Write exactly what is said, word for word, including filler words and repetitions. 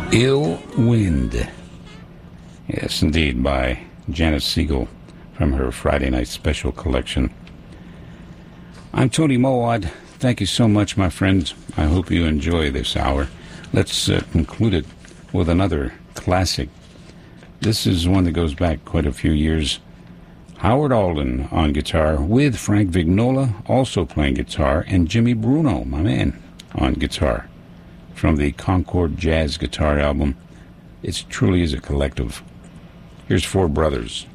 Ill Wind. Yes, indeed, by Janis Siegel from her Friday Night Special collection. I'm Tony Mowat. Thank you so much, my friends. I hope you enjoy this hour. Let's uh, conclude it with another classic. This is one that goes back quite a few years. Howard Alden on guitar with Frank Vignola also playing guitar, and Jimmy Bruno, my man, on guitar. From the Concord Jazz Guitar album. It truly is a collective. Here's Four Brothers.